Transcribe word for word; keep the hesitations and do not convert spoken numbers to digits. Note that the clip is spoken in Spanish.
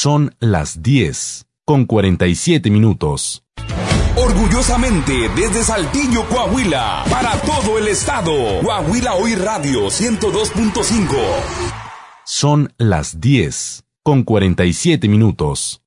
Son las diez, con cuarenta y siete minutos. Orgullosamente desde Saltillo, Coahuila, para todo el estado. Coahuila Hoy Radio ciento dos punto cinco. Son las diez, con cuarenta y siete minutos.